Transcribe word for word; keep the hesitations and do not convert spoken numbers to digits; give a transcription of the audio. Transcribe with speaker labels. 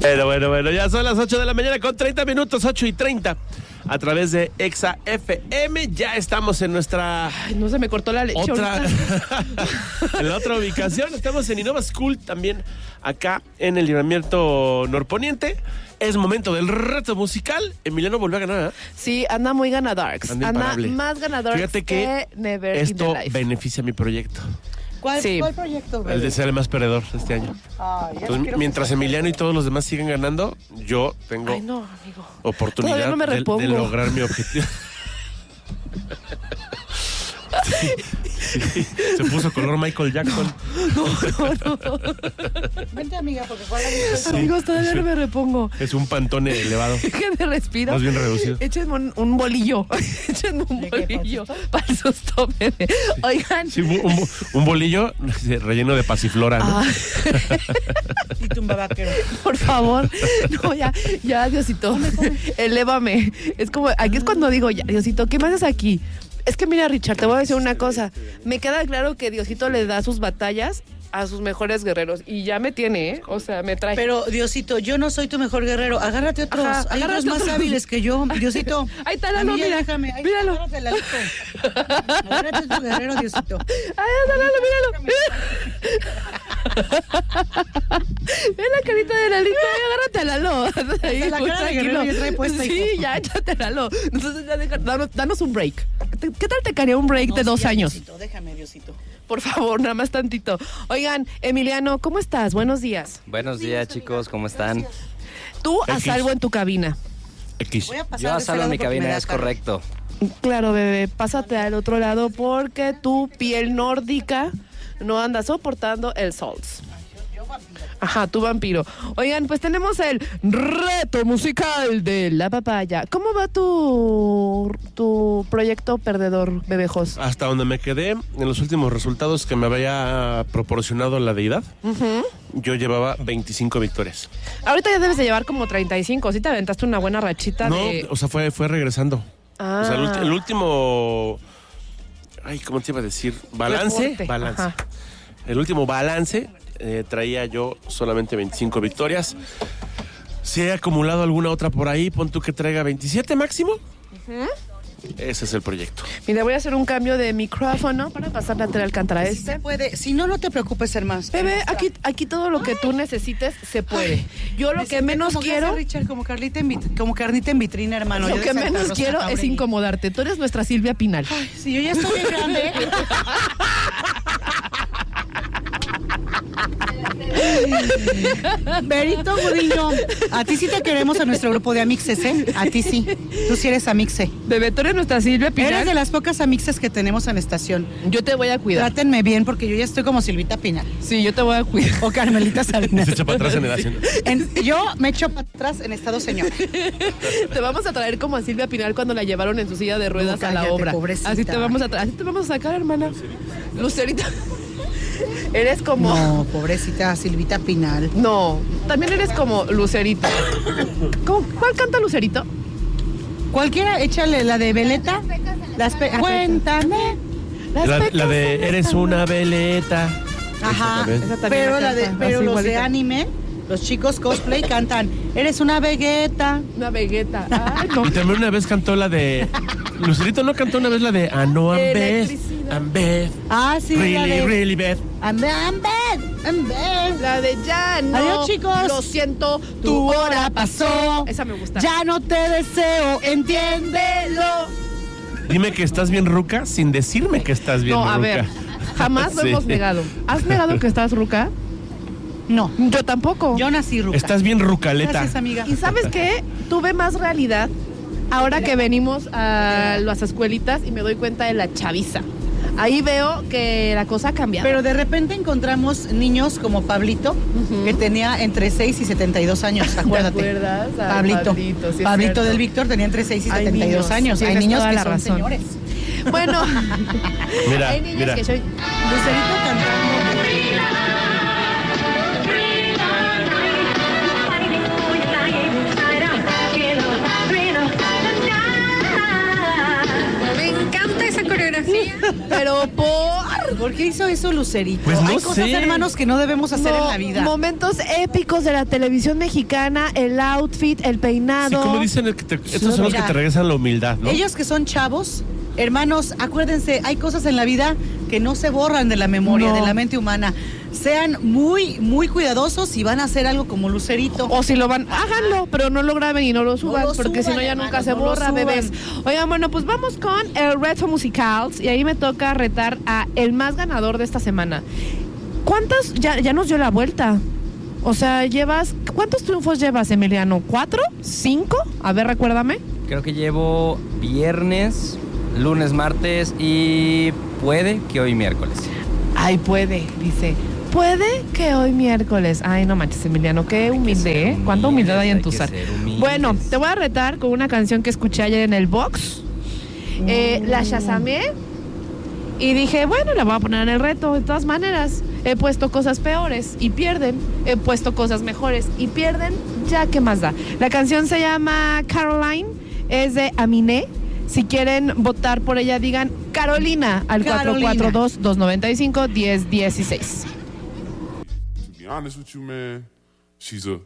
Speaker 1: Bueno, bueno, bueno, ya son las ocho de la mañana con treinta minutos, ocho y treinta. A través de Exa F M, ya estamos en nuestra...
Speaker 2: Ay, no se me cortó la leche.
Speaker 1: Otra... en la otra ubicación, estamos en Innova School, también acá en el libramiento norponiente. Es momento del reto musical. Emiliano volvió a ganar, ¿eh?
Speaker 2: Sí, anda muy ganadarks. Anda, anda más ganador
Speaker 1: Fíjate que,
Speaker 2: que Never
Speaker 1: esto
Speaker 2: in the Life.
Speaker 1: beneficia mi proyecto.
Speaker 3: ¿Cuál,
Speaker 2: sí.
Speaker 3: ¿Cuál proyecto, bebé?
Speaker 1: El de ser el más perdedor este año.
Speaker 3: Ay,
Speaker 1: Entonces, mientras Emiliano y todos los demás siguen ganando, yo tengo
Speaker 2: Ay, no, amigo.
Speaker 1: oportunidad
Speaker 2: no me
Speaker 1: de,
Speaker 2: repongo.
Speaker 1: de lograr mi objetivo. Sí, sí, se puso color Michael Jackson.
Speaker 2: No, no, no.
Speaker 3: Vente, amiga, porque fue la
Speaker 1: Sí,
Speaker 2: Amigos, todavía
Speaker 1: sí.
Speaker 2: no me repongo.
Speaker 1: Es un pantone elevado.
Speaker 2: Déjenme respiro.
Speaker 1: Más bien reducido.
Speaker 2: Échenme un, un bolillo. Échenme un
Speaker 3: ¿De qué,
Speaker 2: bolillo para el susto, bebé. Oigan.
Speaker 1: Sí, un, un, un bolillo relleno de pasiflora, ¿no?
Speaker 2: Ah,
Speaker 3: Y tumba vaquero.
Speaker 2: por favor. No, ya, ya, Diosito. Elévame. Es como, aquí es cuando digo, ya, Diosito, ¿qué me haces aquí? Es que mira, Richard, te voy a decir una cosa. Me queda claro que Diosito le da sus batallas a sus mejores guerreros. Y ya me tiene, ¿eh? O sea, me trae.
Speaker 3: Pero, Diosito, yo no soy tu mejor guerrero. Agárrate otros.
Speaker 2: Ajá,
Speaker 3: Hay
Speaker 2: agárrate
Speaker 3: otros más
Speaker 2: otros.
Speaker 3: hábiles que yo, Diosito.
Speaker 2: Ahí está,
Speaker 3: A
Speaker 2: Lalo,
Speaker 3: mí ya
Speaker 2: mira.
Speaker 3: déjame. Ahí,
Speaker 2: Míralo.
Speaker 3: agárrate, Lalito. Agárrate tu guerrero, Diosito.
Speaker 2: Ay, anda, Lalo, míralo. Ve la carita de Lalito, ay, agárrate a Lalo. Ahí,
Speaker 3: La
Speaker 2: muy
Speaker 3: cara de
Speaker 2: tranquilo.
Speaker 3: guerrero ya trae puesta,
Speaker 2: Sí,
Speaker 3: hijo.
Speaker 2: ya, échate a Lalo. Entonces, ya deja, danos, danos un break. ¿Qué tal te caería un break
Speaker 3: No,
Speaker 2: de dos
Speaker 3: sí,
Speaker 2: años?
Speaker 3: Diosito, déjame, Diosito.
Speaker 2: Por favor, nada más tantito. Oigan, Emiliano, ¿cómo estás? Buenos días.
Speaker 4: Buenos días, chicos, ¿cómo están?
Speaker 2: Tú a
Speaker 1: X.
Speaker 2: salvo en tu cabina.
Speaker 1: X.
Speaker 3: Voy a pasar
Speaker 4: Yo
Speaker 3: de
Speaker 4: a
Speaker 3: ese
Speaker 4: salvo en
Speaker 3: lado
Speaker 4: mi
Speaker 3: porque me
Speaker 4: cabina,
Speaker 3: da
Speaker 4: es
Speaker 3: cara.
Speaker 4: correcto.
Speaker 2: Claro, bebé, pásate al otro lado porque tu piel nórdica no anda soportando el sol. Ajá, tu vampiro. Oigan, pues tenemos el reto musical de la papaya. ¿Cómo va tu, tu proyecto perdedor, bebejos?
Speaker 1: Hasta donde me quedé, en los últimos resultados que me había proporcionado la deidad,
Speaker 2: Uh-huh.
Speaker 1: yo llevaba veinticinco victorias.
Speaker 2: Ahorita ya debes de llevar como treinta y cinco. ¿Sí te aventaste una buena rachita
Speaker 1: No,
Speaker 2: de...?
Speaker 1: o sea, fue, fue regresando.
Speaker 2: Ah.
Speaker 1: O sea, el, ulti- el último... Ay, ¿cómo te iba a decir? Balance.
Speaker 2: Reporte.
Speaker 1: Balance.
Speaker 2: Ajá.
Speaker 1: El último balance eh, traía yo solamente veinticinco victorias. Si he acumulado alguna otra por ahí, pon tú que traiga veintisiete máximo. Ese es el proyecto.
Speaker 2: Mira, voy a hacer un cambio de micrófono para pasar la tele Alcántara
Speaker 3: Sí se
Speaker 2: este.
Speaker 3: puede. Si no, no te preocupes, hermano.
Speaker 2: Bebé, aquí, aquí todo lo que tú necesites se puede. Yo lo
Speaker 3: Me
Speaker 2: que
Speaker 3: siento
Speaker 2: menos
Speaker 3: como que
Speaker 2: quiero,
Speaker 3: hace Richard, como Carlita en vit- como carnita en vitrina, hermano.
Speaker 2: lo
Speaker 3: Yo de
Speaker 2: que
Speaker 3: Santa
Speaker 2: menos
Speaker 3: Rosa
Speaker 2: quiero es
Speaker 3: Jauregui.
Speaker 2: incomodarte. Tú eres nuestra Silvia Pinal.
Speaker 3: Ay, si yo ya estoy bien grande. Berito Gudiño, a ti sí te queremos en nuestro grupo de amixes, ¿eh? A ti sí. Tú sí eres amixe.
Speaker 2: Bebé, tú eres nuestra Silvia Pinal.
Speaker 3: Eres de las pocas amixes que tenemos en la estación.
Speaker 2: Yo te voy a cuidar.
Speaker 3: Trátenme bien porque yo ya estoy como Silvita Pinal
Speaker 2: Sí, yo te voy a cuidar.
Speaker 3: o Carmelita Salinas.
Speaker 1: Se echa para atrás en el asiento.
Speaker 3: En- yo me echo para atrás en estado señor.
Speaker 2: Te vamos a traer como a Silvia Pinal cuando la llevaron en su silla de ruedas
Speaker 3: No,
Speaker 2: a la
Speaker 3: cállate,
Speaker 2: obra.
Speaker 3: pobrecita.
Speaker 2: Así te vamos a tra- así te vamos a sacar, hermana. Lucerita. Eres como
Speaker 3: No, pobrecita Silvita Pinal.
Speaker 2: No, también eres como Lucerito. ¿Cómo- ¿Cuál canta Lucerito?
Speaker 3: Cualquiera, échale la de Veleta. Las pe- Cuéntame.
Speaker 2: Las
Speaker 1: La,
Speaker 2: pecas
Speaker 1: la de
Speaker 2: en
Speaker 1: eres
Speaker 2: esta-
Speaker 1: una veleta.
Speaker 3: Ajá,
Speaker 1: Esa también.
Speaker 2: Esa también
Speaker 3: pero,
Speaker 2: la
Speaker 3: la de,
Speaker 2: canta,
Speaker 3: pero
Speaker 2: así
Speaker 3: los de
Speaker 2: igualita.
Speaker 3: anime, los chicos cosplay cantan, eres una Vegeta.
Speaker 2: Una Vegeta. Ay, no.
Speaker 1: Y también una vez cantó la de... Lucerito no cantó una vez la de I know I'm bad,
Speaker 2: Electricidad.
Speaker 1: I'm bad,
Speaker 3: Ah, sí, la
Speaker 1: really,
Speaker 3: de
Speaker 1: really bad.
Speaker 3: I'm bad, I'm bad, I'm bad.
Speaker 2: La de ya no.
Speaker 3: Adiós, chicos.
Speaker 2: Lo siento,
Speaker 3: Tu hora pasó.
Speaker 2: Esa me gusta.
Speaker 3: Ya no te deseo, entiéndelo.
Speaker 1: Dime que estás bien ruca sin decirme que estás bien
Speaker 2: No,
Speaker 1: ruca.
Speaker 2: a ver. Jamás lo
Speaker 1: Sí.
Speaker 2: hemos negado. ¿Has negado que estás ruca?
Speaker 3: No,
Speaker 2: Yo tampoco.
Speaker 3: yo nací ruca.
Speaker 1: Estás bien rucaleta.
Speaker 3: Gracias, amiga.
Speaker 2: ¿Y sabes qué? Tuve más realidad ahora que venimos a las escuelitas y me doy cuenta de la chaviza. Ahí veo que la cosa ha cambiado.
Speaker 3: Pero de repente encontramos niños como Pablito,
Speaker 2: Ujú.
Speaker 3: que tenía entre seis y setenta y dos años, acuérdate.
Speaker 2: ¿Te acuerdas? Ay,
Speaker 3: Pablito.
Speaker 2: Pablito, sí es
Speaker 3: Pablito
Speaker 2: cierto.
Speaker 3: del Víctor tenía entre seis y
Speaker 2: Hay
Speaker 3: setenta y dos
Speaker 2: niños,
Speaker 3: años. Hay
Speaker 2: tienes
Speaker 3: niños
Speaker 2: toda
Speaker 3: que
Speaker 2: la
Speaker 3: son
Speaker 2: razón.
Speaker 3: señores.
Speaker 2: Bueno,
Speaker 1: Mira,
Speaker 2: hay niños
Speaker 1: mira.
Speaker 2: que soy...
Speaker 3: Lucerito cantando.
Speaker 5: Me encanta esa coreografía.
Speaker 2: Pero por...
Speaker 3: ¿Por qué hizo eso Lucerito?
Speaker 1: Pues no
Speaker 3: Hay cosas,
Speaker 1: sé.
Speaker 3: hermanos, que no debemos hacer
Speaker 2: Mo-
Speaker 3: en la vida.
Speaker 2: Momentos épicos de la televisión mexicana, el outfit, el peinado.
Speaker 1: Sí, como dicen, el que te- estos son los que
Speaker 3: Mira,
Speaker 1: te regresan la humildad, ¿no?
Speaker 3: Ellos que son chavos, hermanos, acuérdense, hay cosas en la vida que no se borran de la memoria,
Speaker 2: No.
Speaker 3: de la mente humana. Sean muy, muy cuidadosos si van a hacer algo como Lucerito.
Speaker 2: O si lo van, háganlo, pero no lo graben y no lo suban,
Speaker 3: lo
Speaker 2: porque si
Speaker 3: suban,
Speaker 2: no ya
Speaker 3: hermanos,
Speaker 2: nunca se
Speaker 3: no lo
Speaker 2: borra,
Speaker 3: suban.
Speaker 2: bebés. Oigan, bueno, pues vamos con el reto musicals y ahí me toca retar a el más ganador de esta semana. ¿Cuántas? Ya, ya nos dio la vuelta. O sea, llevas, ¿cuántos triunfos llevas, Emiliano? ¿Cuatro? ¿Cinco? A ver, recuérdame.
Speaker 4: Creo que llevo viernes, lunes, martes y puede que hoy miércoles.
Speaker 2: Ay, puede, dice. Puede que hoy miércoles. Ay, no manches, Emiliano, qué humilde, ¿eh? Cuánta humildad hay en tu ser. Bueno, te voy a retar con una canción que escuché ayer en el box. Eh, la shazamé y dije, bueno, la voy a poner en el reto. De todas maneras, he puesto cosas peores y pierden. He puesto cosas mejores y pierden. Ya, ¿qué más da? La canción se llama Caroline, es de Aminé. Si quieren votar por ella, digan Carolina al cuatro cuatro dos, dos nueve cinco, uno cero uno cero uno seis.
Speaker 5: To be honest with you, man, she's a